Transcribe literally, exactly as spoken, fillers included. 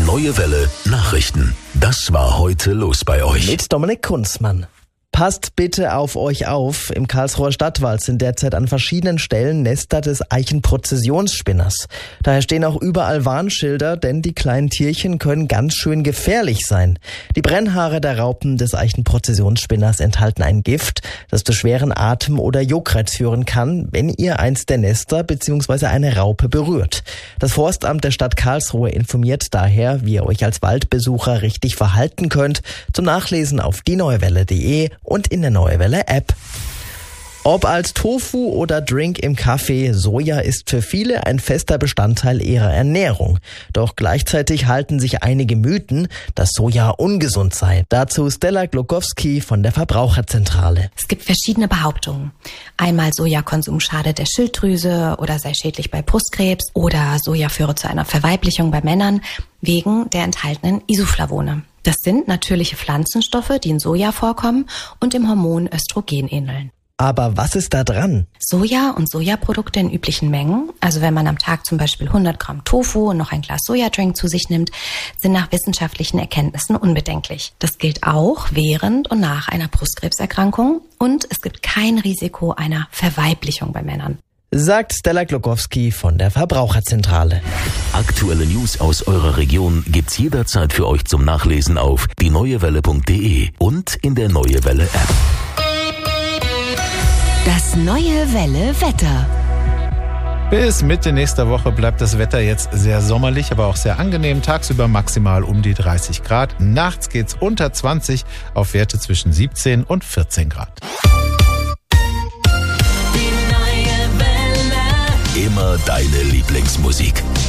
Neue Welle Nachrichten. Das war heute los bei euch. Mit Dominik Kunzmann. Passt bitte auf euch auf. Im Karlsruher Stadtwald sind derzeit an verschiedenen Stellen Nester des Eichenprozessionsspinners. Daher stehen auch überall Warnschilder, denn die kleinen Tierchen können ganz schön gefährlich sein. Die Brennhaare der Raupen des Eichenprozessionsspinners enthalten ein Gift, das zu schweren Atem- oder Juckreiz führen kann, wenn ihr eins der Nester bzw. eine Raupe berührt. Das Forstamt der Stadt Karlsruhe informiert daher, wie ihr euch als Waldbesucher richtig verhalten könnt. Zum Nachlesen auf die neue welle punkt de und in der Neue Welle App. Ob als Tofu oder Drink im Kaffee, Soja ist für viele ein fester Bestandteil ihrer Ernährung. Doch gleichzeitig halten sich einige Mythen, dass Soja ungesund sei. Dazu Stella Glogowski von der Verbraucherzentrale. Es gibt verschiedene Behauptungen. Einmal Sojakonsum schadet der Schilddrüse oder sei schädlich bei Brustkrebs oder Soja führe zu einer Verweiblichung bei Männern wegen der enthaltenen Isoflavone. Das sind natürliche Pflanzenstoffe, die in Soja vorkommen und dem Hormon Östrogen ähneln. Aber was ist da dran? Soja und Sojaprodukte in üblichen Mengen, also wenn man am Tag zum Beispiel hundert Gramm Tofu und noch ein Glas Sojadrink zu sich nimmt, sind nach wissenschaftlichen Erkenntnissen unbedenklich. Das gilt auch während und nach einer Brustkrebserkrankung und es gibt kein Risiko einer Verweiblichung bei Männern. Sagt Stella Glogowski von der Verbraucherzentrale. Aktuelle News aus eurer Region gibt's jederzeit für euch zum Nachlesen auf die neue welle punkt de und in der Neue Welle App. Das Neue Welle Wetter. Bis Mitte nächster Woche bleibt das Wetter jetzt sehr sommerlich, aber auch sehr angenehm. Tagsüber maximal um die dreißig Grad. Nachts geht's unter zwanzig auf Werte zwischen siebzehn und vierzehn Grad. Immer deine Lieblingsmusik.